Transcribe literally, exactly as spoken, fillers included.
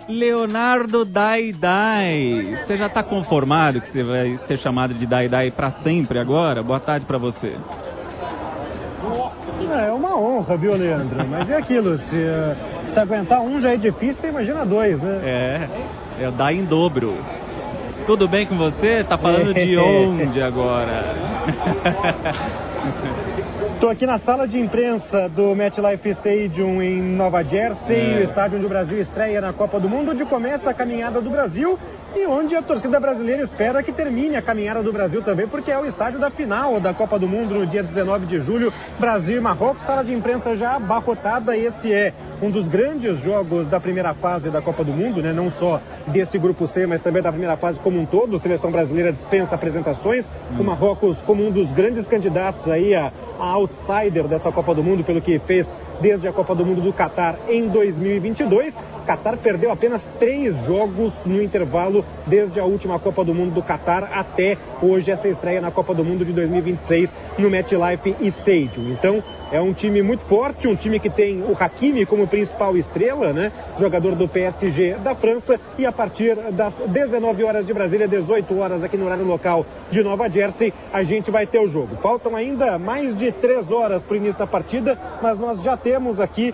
Leonardo Dai Dai, você já está conformado que você vai ser chamado de Dai Dai para sempre agora? Boa tarde para você. É uma honra, viu, Leandro? Mas é aquilo, se, se aguentar um já é difícil, imagina dois, né? É, é Dai em dobro. Tudo bem com você? Tá falando de onde agora? Estou aqui na sala de imprensa do MetLife Stadium em Nova Jersey, é. o estádio onde o Brasil estreia na Copa do Mundo, onde começa a caminhada do Brasil e onde a torcida brasileira espera que termine a caminhada do Brasil também, porque é o estádio da final da Copa do Mundo no dia dezenove de julho, Brasil e Marrocos. Sala de imprensa já abarrotada. Esse é um dos grandes jogos da primeira fase da Copa do Mundo, né? Não só desse grupo C, mas também da primeira fase como um todo. A seleção brasileira dispensa apresentações. Hum. O Marrocos como um dos grandes candidatos aí a, a outsider dessa Copa do Mundo, pelo que fez desde a Copa do Mundo do Catar em dois mil e vinte e dois. Catar perdeu apenas três jogos no intervalo desde a última Copa do Mundo do Catar até hoje, essa estreia na Copa do Mundo de dois mil e vinte e seis no MetLife Stadium. Então, é um time muito forte, um time que tem o Hakimi como principal estrela, né? Jogador do P S G da França, e a partir das dezenove horas de Brasília, dezoito horas aqui no horário local de Nova Jersey, a gente vai ter o jogo. Faltam ainda mais de três horas para o início da partida, mas nós já temos aqui